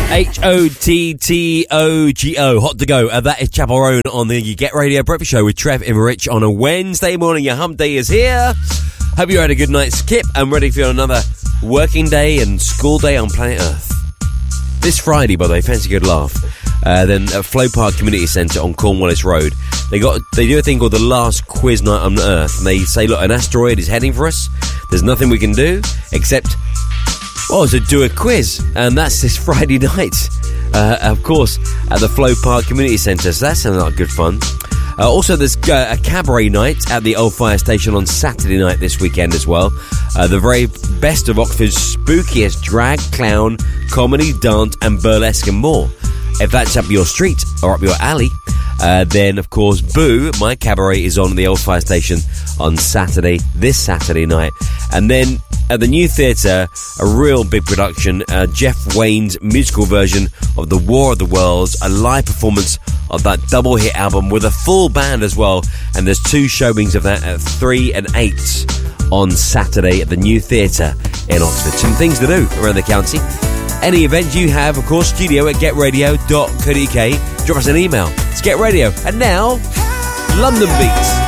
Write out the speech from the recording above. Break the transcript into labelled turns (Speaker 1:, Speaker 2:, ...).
Speaker 1: Hottogo, Hot to Go. That is Chapel Roan on the Get Radio Breakfast Show with Trev and Rich on a Wednesday morning. Your hump day is here. Hope you had a good night's skip and ready for another working day and school day on planet Earth. This Friday, by the way, fancy a good laugh. Then at Flow Park Community Centre on Cornwallis Road, they do a thing called the last quiz night on Earth, and they say, look, an asteroid is heading for us. There's nothing we can do except, to do a quiz, and that's this Friday night, of course, at the Flow Park Community Centre. So that sounds like good fun. Also, there's a cabaret night at the Old Fire Station on Saturday night this weekend as well. The very best of Oxford's spookiest drag, clown, comedy, dance and burlesque and more. If that's up your street or up your alley, then of course Boo, my cabaret, is on the Old Fire Station on this Saturday night. And then at the New Theatre, a real big production, Jeff Wayne's musical version of The War of the Worlds, a live performance of that double hit album with a full band as well. And there's 2 showings of that at 3 and 8 on Saturday at the New Theatre in Oxford. Some things to do around the county. Any event you have, of course, studio at getradio.co.uk. Drop us an email. It's Get Radio. And now, London Beats.